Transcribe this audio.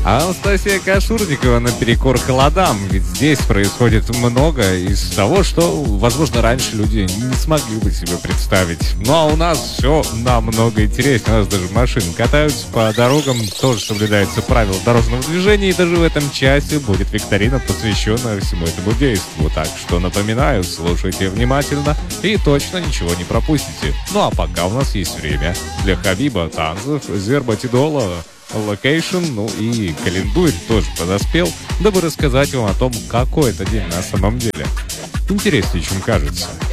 А Анастасия Кашурникова наперекор холодам, ведь здесь происходит много из того, что, возможно, раньше люди не смогли бы себе представить. Ну а у нас все намного интереснее. У нас даже машины катаются по дорогам, тоже соблюдаются правила дорожного движения, и даже в этом часе будет викторина, посвященная всему этому действу. Так что напоминаю, слушайте внимательно и точно ничего не пропустите. Ну а пока у нас есть время для Хабиба, танцев, Зербатидола, Локейшн, ну и календарь тоже подоспел, дабы рассказать вам о том, какой это день на самом деле. Интереснее, чем кажется.